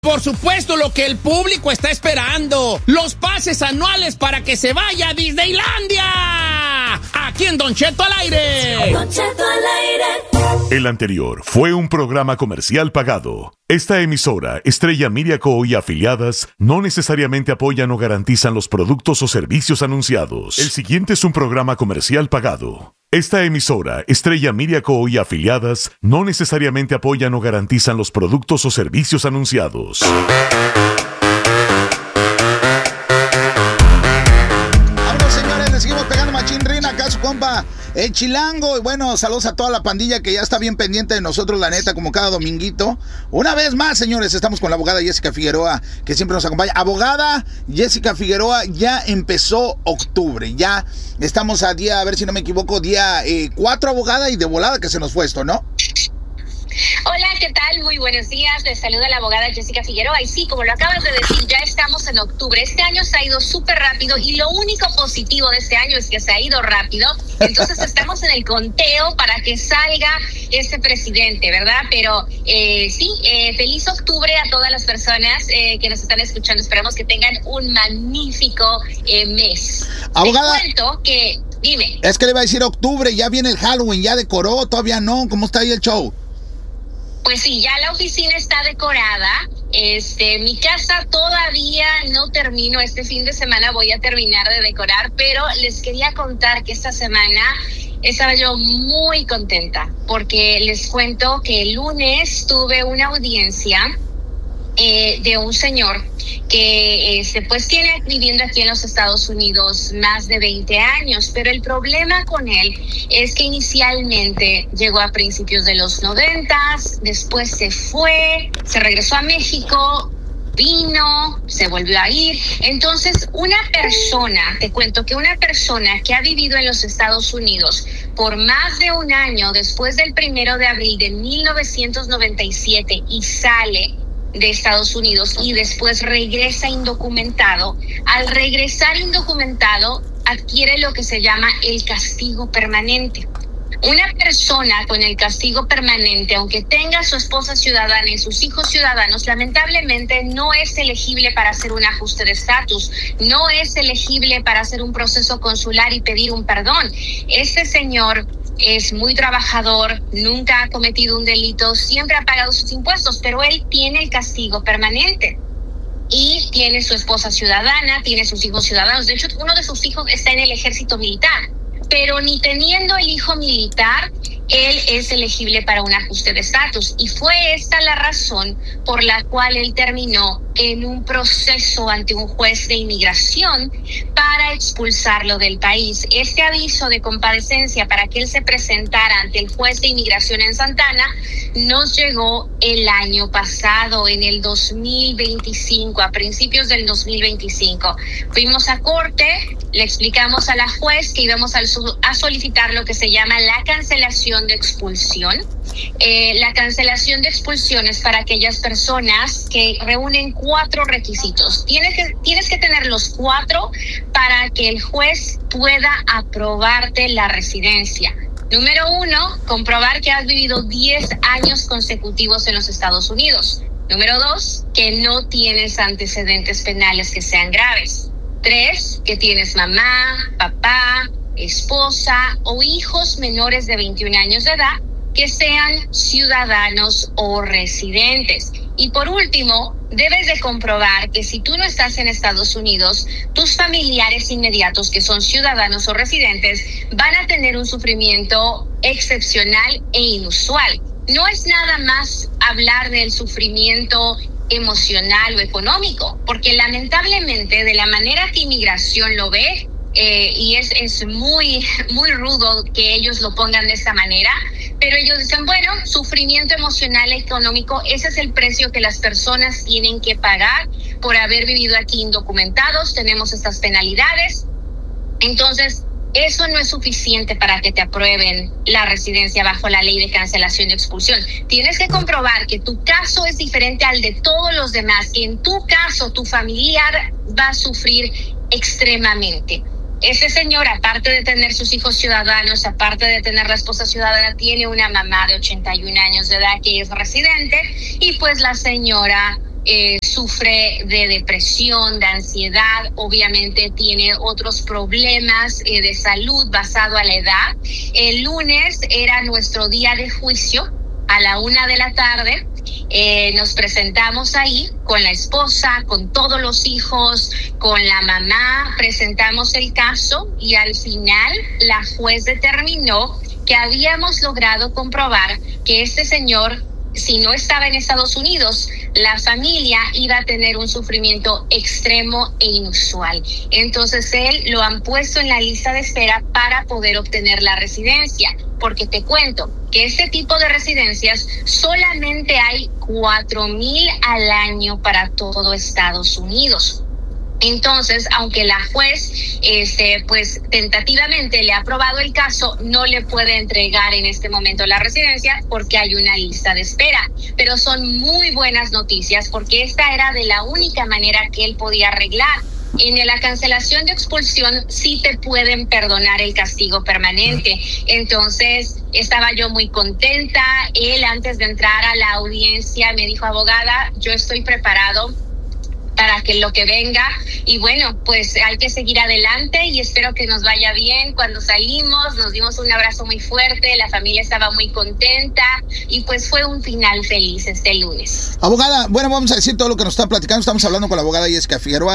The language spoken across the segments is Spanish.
Por supuesto, lo que el público está esperando. Los pases anuales para que se vaya a Disneylandia. Aquí en Don Cheto al aire. Don Cheto al aire. El anterior fue un programa comercial pagado. Esta emisora, Estrella Media Co. y afiliadas, no necesariamente apoyan o garantizan los productos o servicios anunciados. El siguiente es un programa comercial pagado. Esta emisora, Estrella Media Co. y afiliadas, no necesariamente apoyan o garantizan los productos o servicios anunciados. Vámonos, señores, le seguimos pegando machín rin acá a su compa el Chilango. Y bueno, saludos a toda la pandilla que ya está bien pendiente de nosotros, la neta, como cada dominguito. Una vez más, señores, estamos con la abogada Jessica Figueroa, que siempre nos acompaña. Abogada Jessica Figueroa, ya empezó octubre, ya estamos a día, a ver si no me equivoco, día 4, abogada, y de volada que se nos fue esto, ¿no? Hola, ¿qué tal? Muy buenos días. Les saluda la abogada Jessica Figueroa. Y sí, como lo acabas de decir, ya estamos en octubre. Este año se ha ido súper rápido y lo único positivo de este año es que se ha ido rápido. Entonces estamos en el conteo para que salga este presidente, ¿verdad? Pero feliz octubre a todas las personas que nos están escuchando. Esperamos que tengan un magnífico mes. Abogada, te cuento que, dime. Es que le iba a decir octubre, ya viene el Halloween, ya decoró, todavía no. ¿Cómo está ahí el show? Pues sí, ya la oficina está decorada. Mi casa todavía no termino. Este fin de semana voy a terminar de decorar, pero les quería contar que esta semana estaba yo muy contenta porque les cuento que el lunes tuve una audiencia de un señor que pues tiene viviendo aquí en los Estados Unidos más de 20 años, pero el problema con él es que inicialmente llegó a principios de los 90s, después se fue, se regresó a México, vino, se volvió a ir. Entonces, te cuento que una persona que ha vivido en los Estados Unidos por más de un año después del 1 de abril de 1997 y sale de Estados Unidos y después regresa indocumentado, al regresar indocumentado adquiere lo que se llama el castigo permanente. Una persona con el castigo permanente, aunque tenga su esposa ciudadana y sus hijos ciudadanos, lamentablemente no es elegible para hacer un ajuste de estatus, no es elegible para hacer un proceso consular y pedir un perdón. Este señor es muy trabajador, nunca ha cometido un delito, siempre ha pagado sus impuestos, pero él tiene el castigo permanente. Y tiene su esposa ciudadana, tiene sus hijos ciudadanos. De hecho, uno de sus hijos está en el ejército militar. Pero ni teniendo el hijo militar, él es elegible para un ajuste de estatus. Y fue esta la razón por la cual él terminó en un proceso ante un juez de inmigración para expulsarlo del país. Este aviso de compadecencia para que él se presentara ante el juez de inmigración en Santana nos llegó el año pasado, en el 2025, a principios del 2025. Fuimos a corte, le explicamos a la juez que íbamos a solicitar lo que se llama la cancelación de expulsión. La cancelación de expulsión es para aquellas personas que reúnen 4 requisitos. Tienes que tener los 4 para que el juez pueda aprobarte la residencia. Número 1, comprobar que has vivido 10 años consecutivos en los Estados Unidos. Número 2, que no tienes antecedentes penales que sean graves. 3, que tienes mamá, papá, esposa o hijos menores de 21 años de edad que sean ciudadanos o residentes. Y por último, debes de comprobar que si tú no estás en Estados Unidos, tus familiares inmediatos que son ciudadanos o residentes van a tener un sufrimiento excepcional e inusual. No es nada más hablar del sufrimiento emocional o económico, porque lamentablemente de la manera que inmigración lo ve, y es muy, muy rudo que ellos lo pongan de esta manera, pero ellos dicen, bueno, sufrimiento emocional, económico, ese es el precio que las personas tienen que pagar por haber vivido aquí indocumentados, tenemos estas penalidades. Entonces, eso no es suficiente para que te aprueben la residencia bajo la ley de cancelación de expulsión. Tienes que comprobar que tu caso es diferente al de todos los demás, que en tu caso tu familiar va a sufrir extremadamente. Ese señor, aparte de tener sus hijos ciudadanos, aparte de tener la esposa ciudadana, tiene una mamá de 81 años de edad que es residente, y pues la señora sufre de depresión, de ansiedad, obviamente tiene otros problemas de salud basado a la edad. El lunes era nuestro día de juicio a la 1:00 p.m. Nos presentamos ahí con la esposa, con todos los hijos, con la mamá, presentamos el caso y al final la juez determinó que habíamos logrado comprobar que este señor, si no estaba en Estados Unidos, la familia iba a tener un sufrimiento extremo e inusual. Entonces él lo han puesto en la lista de espera para poder obtener la residencia, porque te cuento que este tipo de residencias solamente hay 4,000 al año para todo Estados Unidos. Entonces, aunque la juez, pues tentativamente le ha aprobado el caso, no le puede entregar en este momento la residencia porque hay una lista de espera. Pero son muy buenas noticias porque esta era de la única manera que él podía arreglar. En la cancelación de expulsión sí te pueden perdonar el castigo permanente. Entonces estaba yo muy contenta. Él, antes de entrar a la audiencia, me dijo: abogada, yo estoy preparado para que lo que venga, y bueno, pues hay que seguir adelante y espero que nos vaya bien. Cuando salimos nos dimos un abrazo muy fuerte, la familia estaba muy contenta y pues fue un final feliz este lunes. Abogada, bueno, vamos a decir todo lo que nos está platicando. Estamos hablando con la abogada Yesca Figueroa,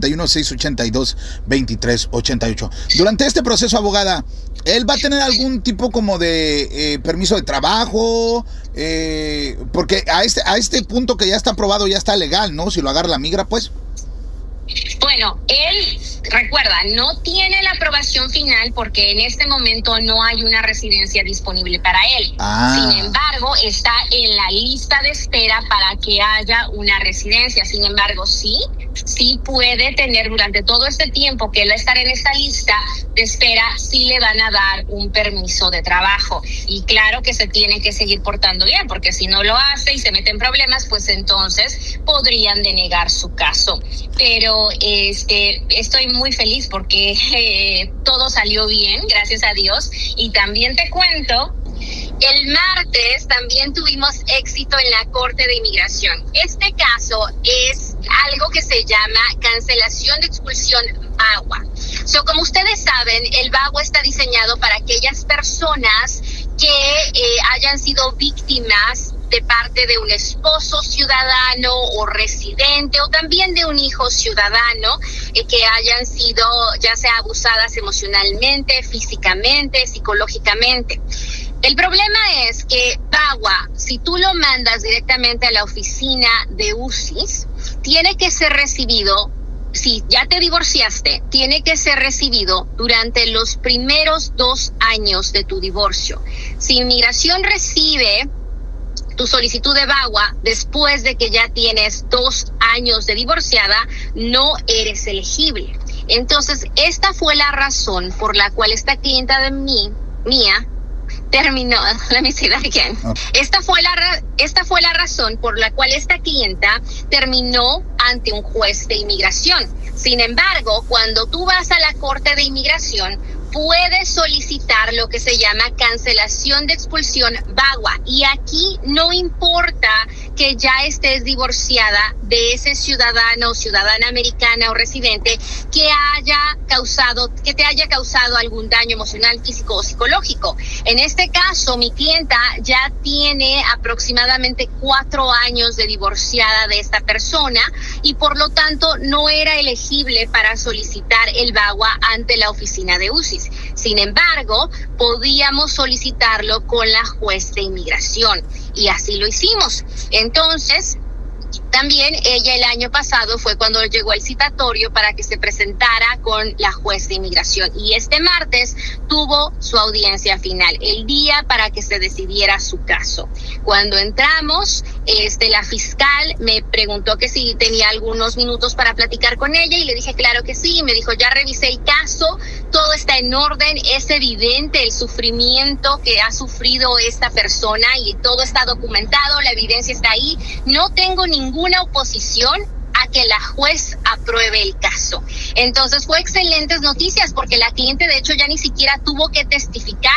951-682-2388. Durante este proceso, abogada, ¿él va a tener algún tipo como de permiso de trabajo? Porque a este punto que ya está aprobado, ya está legal, ¿no? Si lo agarra la migra, pues. Bueno, él, recuerda, no tiene la aprobación final porque en este momento no hay una residencia disponible para él. Sin embargo, está en la lista de espera para que haya una residencia. Sin embargo, sí puede tener durante todo este tiempo que él va a estar en esta lista de espera, sí le van a dar un permiso de trabajo. Y claro que se tiene que seguir portando bien, porque si no lo hace y se mete en problemas, pues entonces podrían denegar su caso. Pero estoy muy feliz porque todo salió bien, gracias a Dios. Y también te cuento, el martes también tuvimos éxito en la Corte de Inmigración. Este caso es algo que se llama cancelación de expulsión VAWA. Como ustedes saben, el VAWA está diseñado para aquellas personas que hayan sido víctimas de parte de un esposo ciudadano o residente, o también de un hijo ciudadano, que hayan sido ya sea abusadas emocionalmente, físicamente, psicológicamente. El problema es que VAWA, si tú lo mandas directamente a la oficina de UCIS, tiene que ser recibido, si ya te divorciaste, tiene que ser recibido durante los primeros 2 años de tu divorcio. Si inmigración recibe tu solicitud de VAWA después de que ya tienes 2 años de divorciada, no eres elegible. Entonces, esta fue la razón por la cual esta clienta de mía terminó, Esta fue la razón por la cual esta clienta terminó ante un juez de inmigración. Sin embargo, cuando tú vas a la Corte de Inmigración, puedes solicitar lo que se llama cancelación de expulsión VAWA. Y aquí no importa que ya estés divorciada de ese ciudadano o ciudadana americana o residente que te haya causado algún daño emocional, físico o psicológico. En este caso, mi clienta ya tiene aproximadamente 4 años de divorciada de esta persona y por lo tanto no era elegible para solicitar el VAWA ante la oficina de UCIS. Sin embargo, podíamos solicitarlo con la juez de inmigración y así lo hicimos. Entonces, también ella el año pasado fue cuando llegó el citatorio para que se presentara con la juez de inmigración y este martes tuvo su audiencia final, el día para que se decidiera su caso. Cuando entramos, la fiscal me preguntó que si tenía algunos minutos para platicar con ella y le dije claro que sí. Me dijo, ya revisé el caso, todo está en orden, es evidente el sufrimiento que ha sufrido esta persona y todo está documentado, la evidencia está ahí, no tengo ninguna oposición a que la juez apruebe el caso. Entonces fue excelentes noticias porque la cliente de hecho ya ni siquiera tuvo que testificar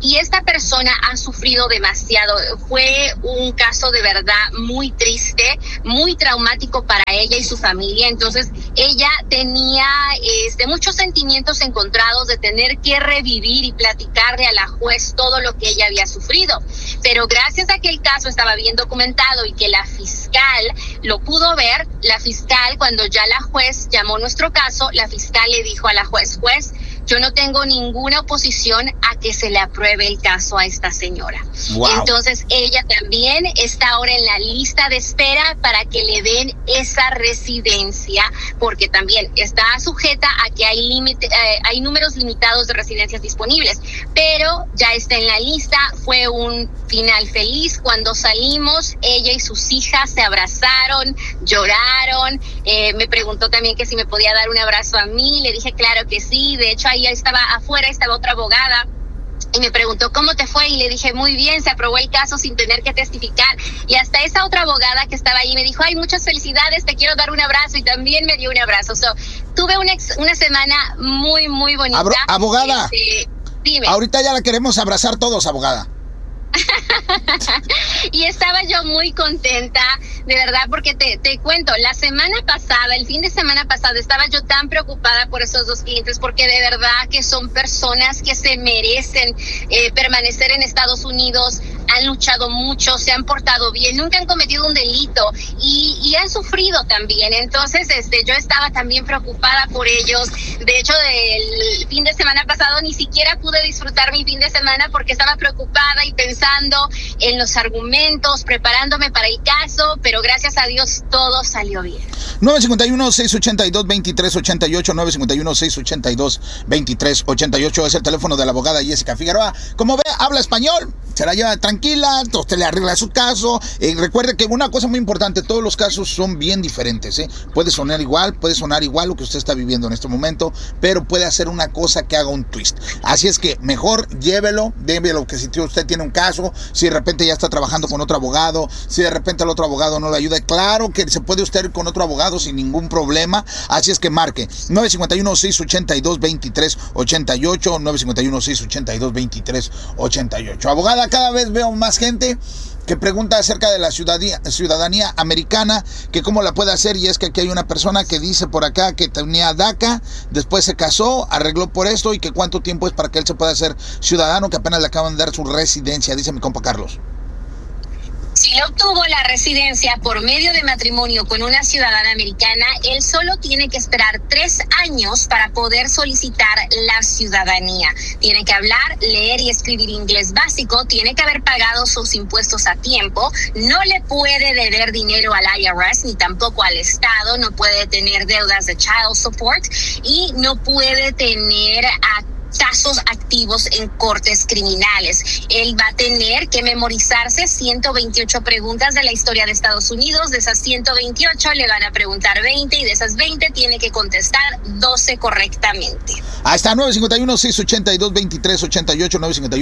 y esta persona ha sufrido demasiado. Fue un caso de verdad muy triste, muy traumático para ella y su familia. Entonces ella tenía muchos sentimientos encontrados de tener que revivir y platicarle a la juez todo lo que ella había sufrido. Pero gracias a que el caso estaba bien documentado y que la fiscal lo pudo ver, la fiscal, cuando ya la juez llamó nuestro caso, la fiscal le dijo a la juez, yo no tengo ninguna oposición a que se le apruebe el caso a esta señora. Wow. Entonces ella también está ahora en la lista de espera para que le den esa residencia, porque también está sujeta a que hay números limitados de residencias disponibles, pero ya está en la lista. Fue un final feliz. Cuando salimos, ella y sus hijas se abrazaron, lloraron, me preguntó también que si me podía dar un abrazo a mí, le dije claro que sí. De hecho, ahí estaba afuera, estaba otra abogada y me preguntó ¿cómo te fue? Y le dije muy bien, se aprobó el caso sin tener que testificar. Y hasta esa otra abogada que estaba ahí me dijo, ay, muchas felicidades, te quiero dar un abrazo, y también me dio un abrazo. Tuve una semana muy, muy bonita. Abogada, dime. Ahorita ya la queremos abrazar todos, abogada. Y estaba yo muy contenta, de verdad, porque te cuento, la semana pasada, el fin de semana pasado, estaba yo tan preocupada por esos dos clientes, porque de verdad que son personas que se merecen permanecer en Estados Unidos, han luchado mucho, se han portado bien, nunca han cometido un delito y han sufrido también. Entonces yo estaba también preocupada por ellos. De hecho, el fin de semana pasado ni siquiera pude disfrutar mi fin de semana porque estaba preocupada y pensando en los argumentos, preparándome para el caso, pero gracias a Dios todo salió bien. 951-682-2388, 951-682-2388 es el teléfono de la abogada Jessica Figueroa. Como ve, habla español, se la lleva tranquila, usted le arregla su caso. Recuerde que una cosa muy importante, todos los casos son bien diferentes, puede sonar igual lo que usted está viviendo en este momento, pero puede hacer una cosa que haga un twist. Así es que mejor démelo, que si usted tiene un caso, si de repente ya está trabajando con otro abogado, si de repente el otro abogado no le ayuda, claro que se puede usted ir con otro abogado sin ningún problema. Así es que marque 951-682-2388, 951-682-2388. Abogada, cada vez veo más gente que pregunta acerca de la ciudadanía americana, que cómo la puede hacer, y es que aquí hay una persona que dice por acá que tenía DACA, después se casó, arregló por esto, y que cuánto tiempo es para que él se pueda hacer ciudadano, que apenas le acaban de dar su residencia, dice mi compa Carlos. Si él obtuvo la residencia por medio de matrimonio con una ciudadana americana, él solo tiene que esperar 3 años para poder solicitar la ciudadanía. Tiene que hablar, leer y escribir inglés básico, tiene que haber pagado sus impuestos a tiempo, no le puede deber dinero al IRS ni tampoco al Estado, no puede tener deudas de child support y no puede tener casos activos en cortes criminales. Él va a tener que memorizarse 128 preguntas de la historia de Estados Unidos. De esas 128 le van a preguntar 20 y de esas 20 tiene que contestar 12 correctamente. Ahí está, 951-682-2388,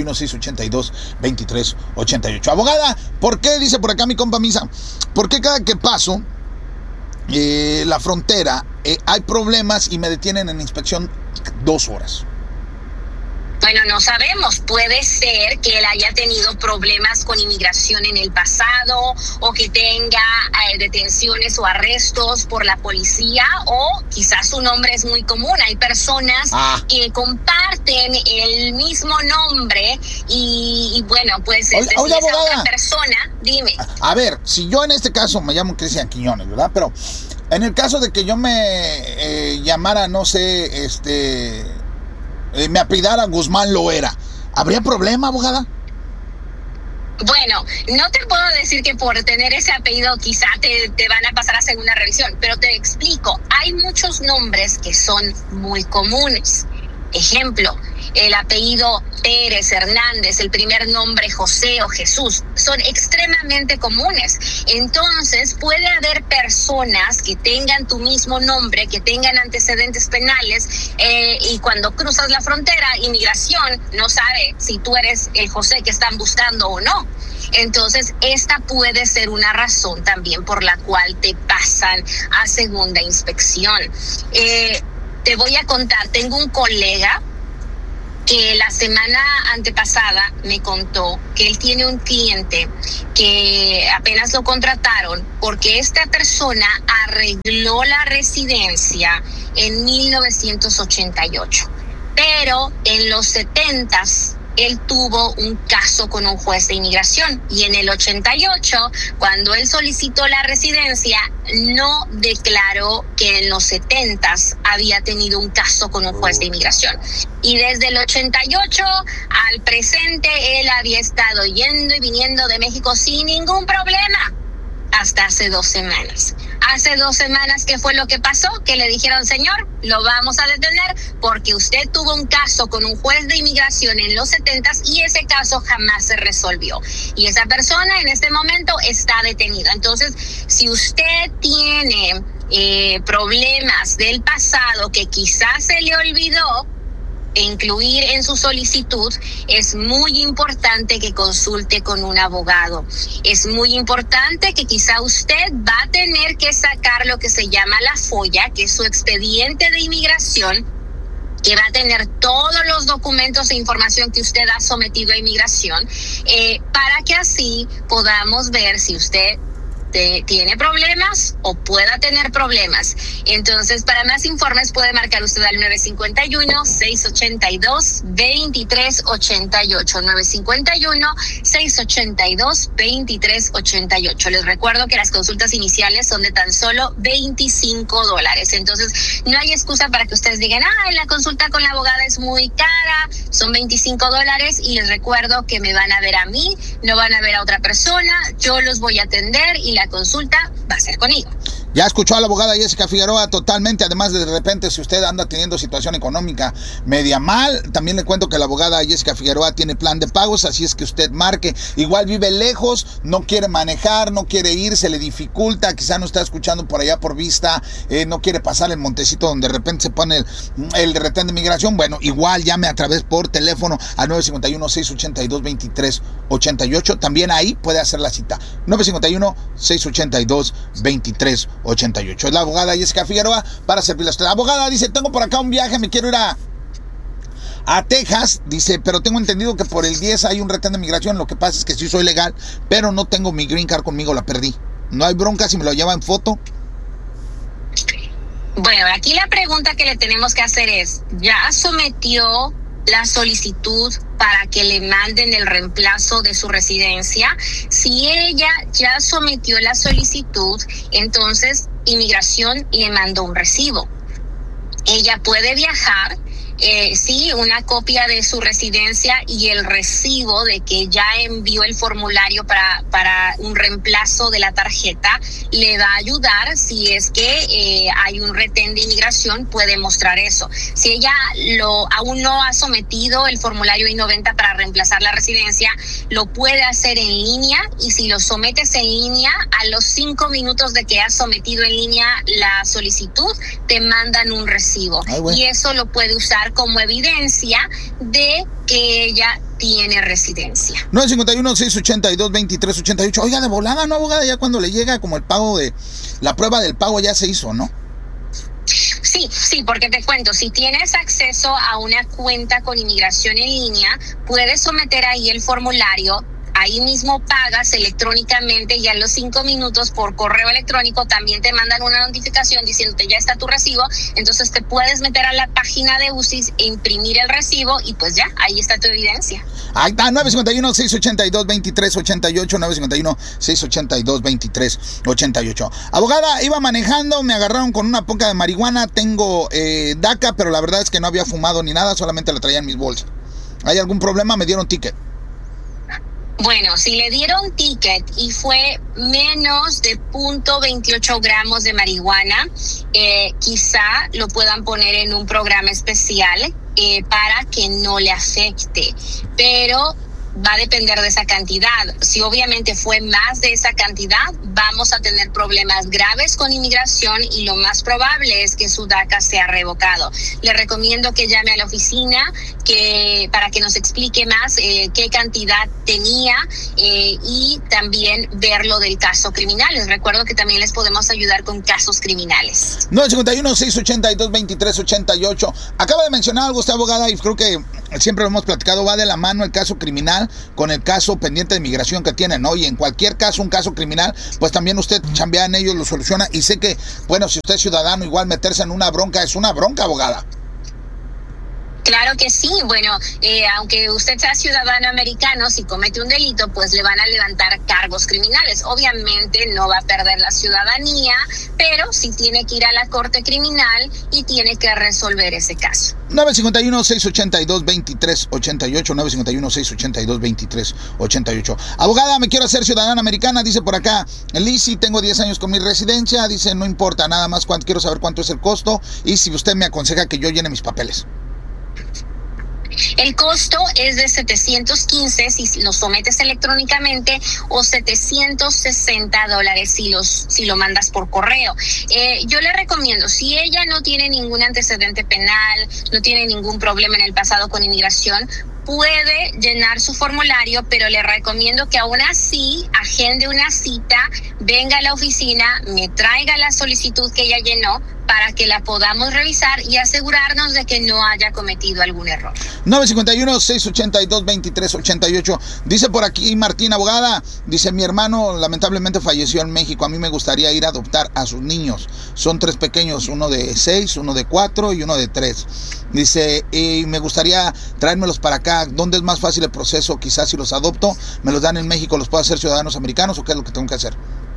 951-682-2388. Abogada, ¿por qué, dice por acá mi compa Misa, por qué cada que paso la frontera hay problemas y me detienen en inspección 2 horas? Bueno, no sabemos. Puede ser que él haya tenido problemas con inmigración en el pasado o que tenga detenciones o arrestos por la policía, o quizás su nombre es muy común. Hay personas que comparten el mismo nombre y bueno, pues si esa otra persona, dime. A ver, si yo en este caso me llamo Cristian Quiñones, ¿verdad? Pero en el caso de que yo me llamara, no sé, me apellidara Guzmán Loera, ¿habría problema, abogada? Bueno, no te puedo decir que por tener ese apellido quizá te van a pasar a segunda revisión, pero te explico, hay muchos nombres que son muy comunes. Ejemplo, el apellido Pérez, Hernández, el primer nombre José o Jesús, son extremadamente comunes. Entonces, puede haber personas que tengan tu mismo nombre, que tengan antecedentes penales, y cuando cruzas la frontera, inmigración no sabe si tú eres el José que están buscando o no. Entonces, esta puede ser una razón también por la cual te pasan a segunda inspección. Te voy a contar, tengo un colega que la semana antepasada me contó que él tiene un cliente que apenas lo contrataron porque esta persona arregló la residencia en 1988, pero en los 70s él tuvo un caso con un juez de inmigración y en el 88, cuando él solicitó la residencia, no declaró que en los 70s había tenido un caso con un juez de inmigración. Y desde el 88 al presente, él había estado yendo y viniendo de México sin ningún problema. Hasta hace 2 semanas. Hace 2 semanas, ¿qué fue lo que pasó? Que le dijeron, señor, lo vamos a detener porque usted tuvo un caso con un juez de inmigración en los 70s y ese caso jamás se resolvió. Y esa persona en este momento está detenida. Entonces, si usted tiene problemas del pasado que quizás se le olvidó incluir en su solicitud, es muy importante que consulte con un abogado. Es muy importante que quizá usted va a tener que sacar lo que se llama la FOIA, que es su expediente de inmigración, que va a tener todos los documentos e información que usted ha sometido a inmigración, para que así podamos ver si usted tiene problemas o pueda tener problemas. Entonces, para más informes puede marcar usted al 951-682-2388, 951-682-2388. Les recuerdo que las consultas iniciales son de tan solo $25. Entonces, no hay excusa para que ustedes digan, la consulta con la abogada es muy cara, son $25, y les recuerdo que me van a ver a mí, no van a ver a otra persona, yo los voy a atender y la consulta va a ser conmigo. Ya escuchó a la abogada Jessica Figueroa totalmente. Además, de repente, si usted anda teniendo situación económica media mal, también le cuento que la abogada Jessica Figueroa tiene plan de pagos, así es que usted marque. Igual vive lejos, no quiere manejar, no quiere ir, se le dificulta, quizá no está escuchando por allá por Vista, no quiere pasar el Montecito donde de repente se pone el retén de migración. Bueno, igual llame a través por teléfono al 951-682-2388. También ahí puede hacer la cita. 951-682-2388. Es la abogada Jessica Figueroa para servirle a usted. La abogada dice, tengo por acá un viaje, me quiero ir a Texas, dice, pero tengo entendido que por el 10 hay un retén de migración. Lo que pasa es que sí soy legal, pero no tengo mi green card conmigo, la perdí. No hay bronca si me lo lleva en foto. Bueno, aquí la pregunta que le tenemos que hacer es, ¿ya sometió la solicitud para que le manden el reemplazo de su residencia? Si ella ya sometió la solicitud, entonces inmigración le mandó un recibo. Ella puede viajar, sí, una copia de su residencia y el recibo de que ya envió el formulario para un reemplazo de la tarjeta le va a ayudar. Si es que hay un retén de inmigración, puede mostrar eso. Si ella aún no ha sometido el formulario I-90 para reemplazar la residencia, lo puede hacer en línea, y si lo sometes en línea, a los 5 minutos de que has sometido en línea la solicitud, te mandan un recibo. Y eso lo puede usar como evidencia de que ella tiene residencia. 951-682-2388. Oiga, de volada, ¿no, abogada? Ya cuando le llega como el pago de la prueba del pago ya se hizo, ¿no? Sí, porque te cuento, si tienes acceso a una cuenta con inmigración en línea, puedes someter ahí el formulario. Ahí mismo pagas electrónicamente y a los 5 minutos por correo electrónico también te mandan una notificación diciéndote ya está tu recibo. Entonces te puedes meter a la página de UCIS e imprimir el recibo y pues ya, ahí está tu evidencia. Ahí está, 951-682-2388, 951-682-2388. Abogada, iba manejando, me agarraron con una poca de marihuana, tengo DACA, pero la verdad es que no había fumado ni nada, solamente la traía en mis bolsas. ¿Hay algún problema? Me dieron ticket. Bueno, si le dieron ticket y fue menos de 0.28 gramos de marihuana, quizá lo puedan poner en un programa especial para que no le afecte. Pero va a depender de esa cantidad. Si obviamente fue más de esa cantidad, vamos a tener problemas graves con inmigración y lo más probable es que su DACA sea revocado. Le recomiendo que llame a la oficina para que nos explique más qué cantidad tenía y también ver lo del caso criminal. Les recuerdo que también les podemos ayudar con casos criminales. 951-682-2388. Acaba de mencionar algo usted, abogada, y creo que siempre lo hemos platicado, va de la mano el caso criminal con el caso pendiente de migración que tienen, ¿no? Y en cualquier caso, un caso criminal, pues también usted chambea en ellos, lo soluciona. Y sé que, bueno, si usted es ciudadano, igual meterse en una bronca es una bronca, abogada. Claro que sí. Bueno, aunque usted sea ciudadano americano, si comete un delito, pues le van a levantar cargos criminales. Obviamente no va a perder la ciudadanía, pero sí tiene que ir a la corte criminal y tiene que resolver ese caso. 951-682-2388, 951-682-2388. Abogada, me quiero hacer ciudadana americana, dice por acá Lizzy, tengo 10 años con mi residencia, dice no importa, nada más quiero saber cuánto es el costo y si usted me aconseja que yo llene mis papeles. El costo es de $715 si lo sometes electrónicamente o $760 si lo mandas por correo. Yo le recomiendo, si ella no tiene ningún antecedente penal, no tiene ningún problema en el pasado con inmigración, puede llenar su formulario, pero le recomiendo que aún así agende una cita, venga a la oficina, me traiga la solicitud que ella llenó para que la podamos revisar y asegurarnos de que no haya cometido algún error. 951-682-2388. Dice por aquí Martín, abogada, dice mi hermano lamentablemente falleció en México, a mí me gustaría ir a adoptar a sus niños. Son 3 pequeños, uno de 6, uno de 4 y uno de 3. Dice, y me gustaría traérmelos para acá. ¿Dónde es más fácil el proceso? Quizás si los adopto, me los dan en México, ¿los puedo hacer ciudadanos americanos o qué es lo que tengo que hacer?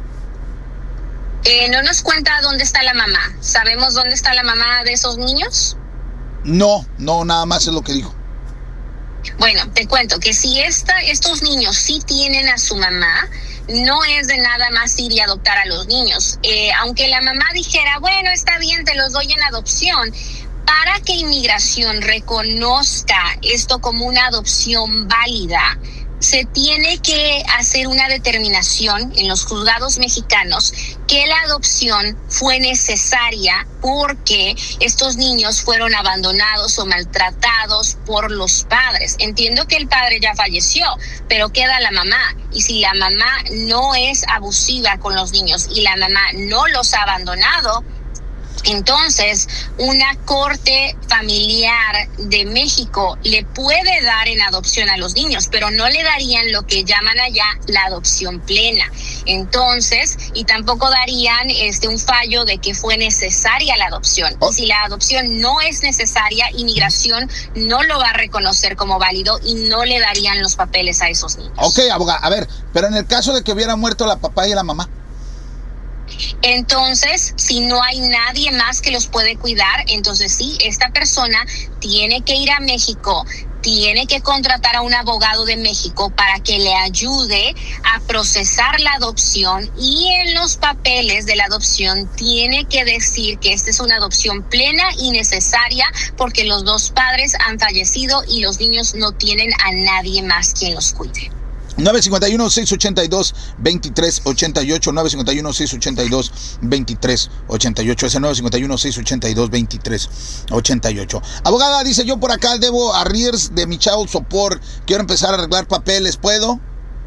No nos cuenta dónde está la mamá. ¿Sabemos dónde está la mamá de esos niños? No, nada más es lo que dijo. Bueno, te cuento que si estos niños sí tienen a su mamá, no es de nada más ir y adoptar a los niños. Aunque la mamá dijera, bueno, está bien, te los doy en adopción, para que inmigración reconozca esto como una adopción válida, se tiene que hacer una determinación en los juzgados mexicanos que la adopción fue necesaria porque estos niños fueron abandonados o maltratados por los padres. Entiendo que el padre ya falleció, pero queda la mamá. Y si la mamá no es abusiva con los niños y la mamá no los ha abandonado, entonces una corte familiar de México le puede dar en adopción a los niños, pero no le darían lo que llaman allá la adopción plena. Entonces, y tampoco darían un fallo de que fue necesaria la adopción. Y si la adopción no es necesaria, inmigración no lo va a reconocer como válido y no le darían los papeles a esos niños. Ok, abogada, a ver, pero en el caso de que hubiera muerto la papá y la mamá. Entonces, si no hay nadie más que los puede cuidar, entonces sí, esta persona tiene que ir a México, tiene que contratar a un abogado de México para que le ayude a procesar la adopción y en los papeles de la adopción tiene que decir que esta es una adopción plena y necesaria porque los 2 padres han fallecido y los niños no tienen a nadie más quien los cuide. 951-682-2388, 951-682-2388, ese 951-682-2388. Abogada, dice yo por acá debo arrears de mi child support, quiero empezar a arreglar papeles, ¿puedo?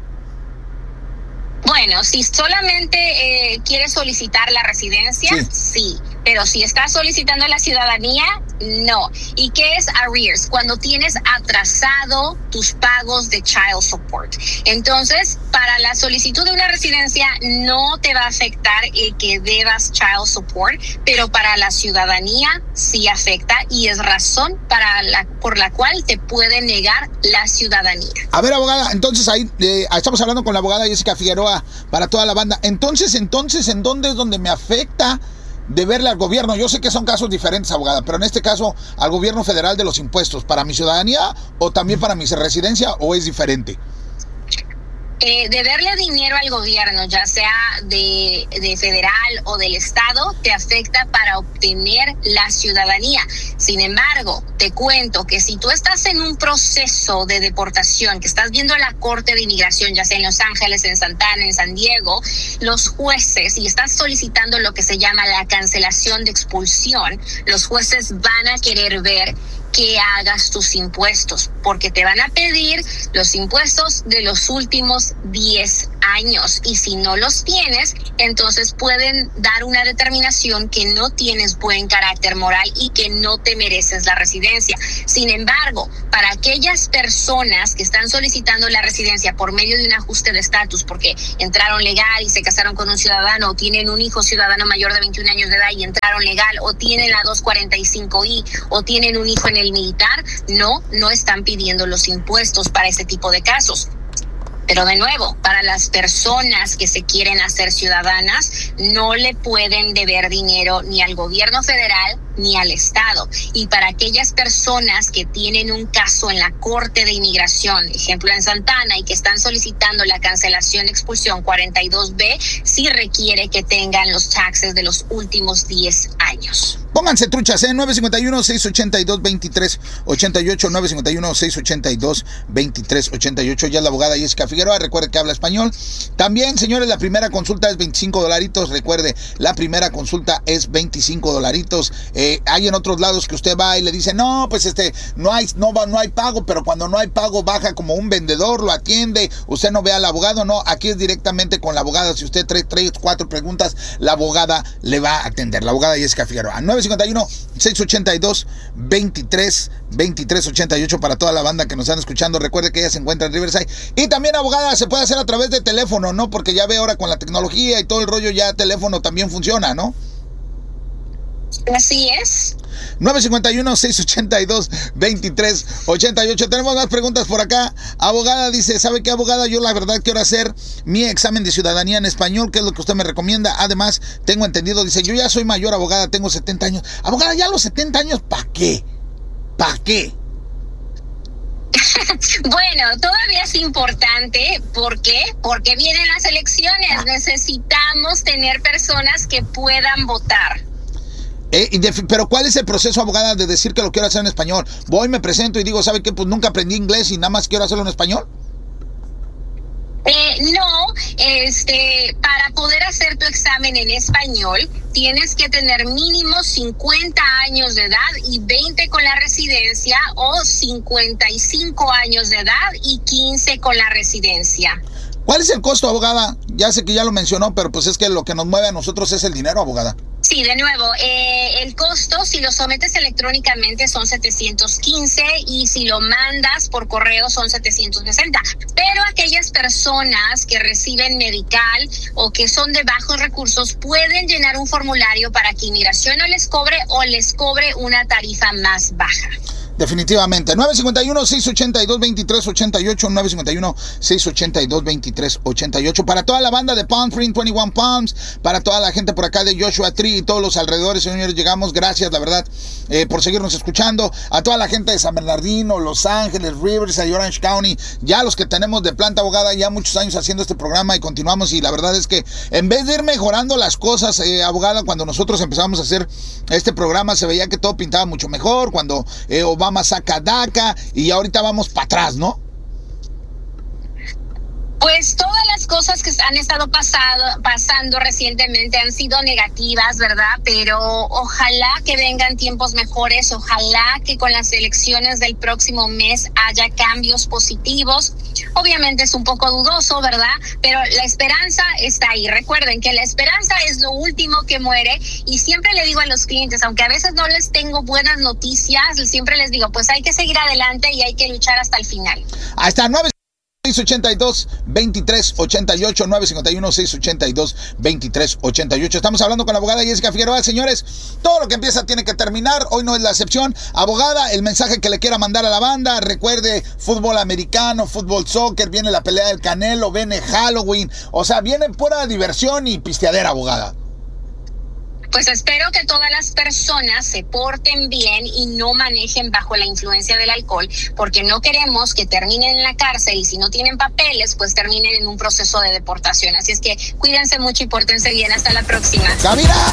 Bueno, si solamente quieres solicitar la residencia, sí. Pero si estás solicitando la ciudadanía, no. ¿Y qué es arrears? Cuando tienes atrasado tus pagos de child support. Entonces, para la solicitud de una residencia no te va a afectar el que debas child support, pero para la ciudadanía sí afecta y es razón por la cual te puede negar la ciudadanía. A ver, abogada, entonces ahí estamos hablando con la abogada Jessica Figueroa para toda la banda. Entonces, ¿en dónde es donde me afecta deberle al gobierno? Yo sé que son casos diferentes, abogada, pero en este caso al gobierno federal de los impuestos, ¿para mi ciudadanía o también para mi residencia o es diferente? Deberle dinero al gobierno, ya sea de federal o del estado, te afecta para obtener la ciudadanía. Sin embargo, te cuento que si tú estás en un proceso de deportación, que estás viendo a la Corte de Inmigración, ya sea en Los Ángeles, en Santa Ana, en San Diego, los jueces, y estás solicitando lo que se llama la cancelación de expulsión, los jueces van a querer ver que hagas tus impuestos, porque te van a pedir los impuestos de los últimos 10 años, y si no los tienes, entonces pueden dar una determinación que no tienes buen carácter moral y que no te mereces la residencia. Sin embargo, para aquellas personas que están solicitando la residencia por medio de un ajuste de estatus, porque entraron legal y se casaron con un ciudadano, o tienen un hijo ciudadano mayor de 21 años de edad y entraron legal, o tienen la 245I, o tienen un hijo en el militar, no están pidiendo los impuestos para ese tipo de casos. Pero de nuevo, para las personas que se quieren hacer ciudadanas, no le pueden deber dinero ni al gobierno federal ni al estado. Y para aquellas personas que tienen un caso en la Corte de Inmigración, ejemplo en Santa Ana, y que están solicitando la cancelación de expulsión 42B, sí requiere que tengan los taxes de los últimos 10 años. Pónganse truchas, 951-682-2388, 951-682-2388. Ya es la abogada Jessica Figueroa, recuerde que habla español. También, señores, la primera consulta es $25, recuerde, la primera consulta es $25. Hay en otros lados que usted va y le dice, no, pues no hay pago, pero cuando no hay pago baja como un vendedor, lo atiende, usted no ve al abogado. No, aquí es directamente con la abogada. Si usted trae 3 o 4 preguntas, la abogada le va a atender, la abogada Jessica Figueroa. 951-682-2388 para toda la banda que nos están escuchando. Recuerde que ella se encuentra en Riverside. Y también, abogada, se puede hacer a través de teléfono, ¿no? Porque ya ve ahora con la tecnología y todo el rollo, ya teléfono también funciona, ¿no? Así es. 951-682-2388. Tenemos más preguntas por acá. Abogada dice, ¿sabe qué, abogada? Yo la verdad quiero hacer mi examen de ciudadanía en español. ¿Qué es lo que usted me recomienda? Además, tengo entendido, dice, yo ya soy mayor, abogada, tengo 70 años. Abogada, ya a los 70 años, ¿para qué? ¿Para qué? Bueno, todavía es importante. ¿Por qué? Porque vienen las elecciones. Necesitamos tener personas que puedan votar. Pero ¿cuál es el proceso, abogada, de decir que lo quiero hacer en español? Voy, me presento y digo, ¿sabe qué? Pues nunca aprendí inglés y nada más quiero hacerlo en español. Para poder hacer tu examen en español, tienes que tener mínimo 50 años de edad y 20 con la residencia, o 55 años de edad y 15 con la residencia. ¿Cuál es el costo, abogada? Ya sé que ya lo mencionó, pero pues es que lo que nos mueve a nosotros es el dinero, abogada. Sí, de nuevo, el costo, si lo sometes electrónicamente, son $715, y si lo mandas por correo son $760. Pero aquellas personas que reciben medical o que son de bajos recursos pueden llenar un formulario para que Inmigración no les cobre o les cobre una tarifa más baja. Definitivamente. 951-682-2388, 951-682-2388. Para toda la banda de Palm Springs, 21 Palms, para toda la gente por acá de Joshua Tree y todos los alrededores, señores, llegamos. Gracias, la verdad, por seguirnos escuchando. A toda la gente de San Bernardino, Los Ángeles, Riverside, Orange County, ya los que tenemos de planta, abogada, ya muchos años haciendo este programa y continuamos. Y la verdad es que en vez de ir mejorando las cosas, abogada, cuando nosotros empezamos a hacer este programa se veía que todo pintaba mucho mejor, cuando Obama saca DACA, y ahorita vamos para atrás, ¿no? Pues todas las cosas que han estado pasando recientemente han sido negativas, ¿verdad? Pero ojalá que vengan tiempos mejores, ojalá que con las elecciones del próximo mes haya cambios positivos. Obviamente es un poco dudoso, ¿verdad? Pero la esperanza está ahí. Recuerden que la esperanza es lo último que muere, y siempre le digo a los clientes, aunque a veces no les tengo buenas noticias, siempre les digo, pues hay que seguir adelante y hay que luchar hasta el final. Ahí está, 682-2388, 951-682-2388. Estamos hablando con la abogada Jessica Figueroa. Señores, todo lo que empieza tiene que terminar. Hoy no es la excepción. Abogada, el mensaje que le quiera mandar a la banda. Recuerde, fútbol americano, fútbol soccer, viene la pelea del Canelo, viene Halloween. O sea, viene pura diversión y pisteadera, abogada. Pues espero que todas las personas se porten bien y no manejen bajo la influencia del alcohol, porque no queremos que terminen en la cárcel y si no tienen papeles, pues terminen en un proceso de deportación. Así es que cuídense mucho y pórtense bien. Hasta la próxima. ¡Camila!